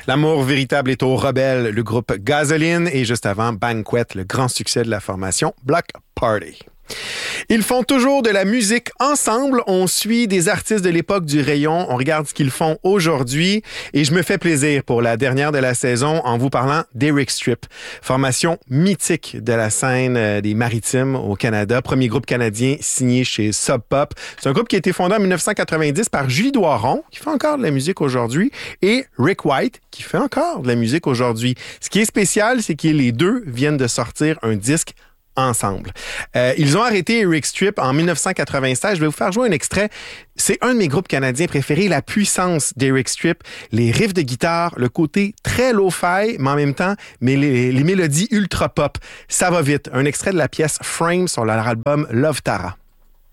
L'amour véritable est au rebelle, le groupe Gasoline, et juste avant, Banquet, le grand succès de la formation Bloc Party. Ils font toujours de la musique ensemble. On suit des artistes de l'époque du rayon. On regarde ce qu'ils font aujourd'hui. Et je me fais plaisir pour la dernière de la saison en vous parlant d'Eric Strip. Formation mythique de la scène des Maritimes au Canada. Premier groupe canadien signé chez Sub Pop. C'est un groupe qui a été fondé en 1990 par Julie Doiron, qui fait encore de la musique aujourd'hui, et Rick White, qui fait encore de la musique aujourd'hui. Ce qui est spécial, c'est que les deux viennent de sortir un disque ensemble. Ils ont arrêté Eric Strip en 1996. Je vais vous faire jouer un extrait. C'est un de mes groupes canadiens préférés, la puissance d'Eric Strip, les riffs de guitare, le côté très lo-fi, mais en même temps, les mélodies ultra pop. Ça va vite. Un extrait de la pièce Frame sur leur album Love Tara.